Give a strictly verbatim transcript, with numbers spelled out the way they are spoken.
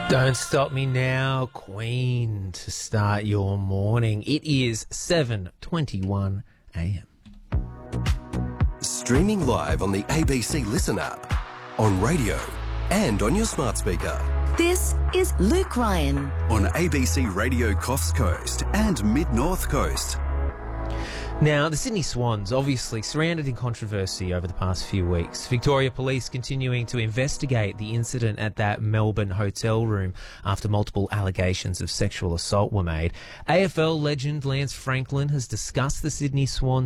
Don't stop me now, Queen, to start your morning. It is seven twenty-one a m. Streaming live on the A B C Listen app, on radio and on your smart speaker. This is Luke Ryan On A B C Radio Coffs Coast and Mid-North Coast. Now, the Sydney Swans, obviously surrounded in controversy over the past few weeks. Victoria Police continuing to investigate the incident at that Melbourne hotel room after multiple allegations of sexual assault were made. A F L legend Lance Franklin has discussed the Sydney Swans